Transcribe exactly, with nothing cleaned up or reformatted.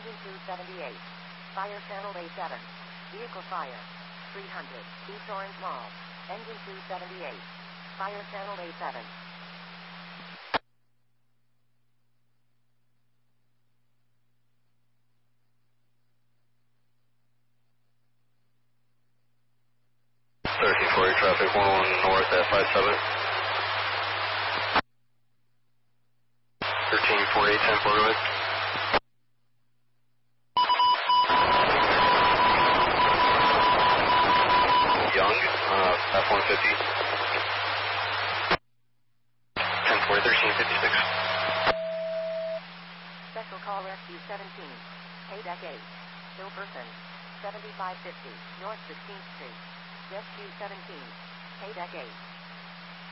Engine two seventy-eight. Fire channel A seven. Vehicle fire. three hundred. East Orange Mall. Engine two seventy-eight. Fire channel A seven. thirteen forty traffic, one one north at five seven. thirteen forty-eight, ten four, go ahead. Young, uh, F one fifty. ten forty, thirteen fifty-six. Special call Rescue seventeen. Payback eight. Hilverson. seventy-five fifty, North sixteenth Street. Rescue seventeen. Payback eight.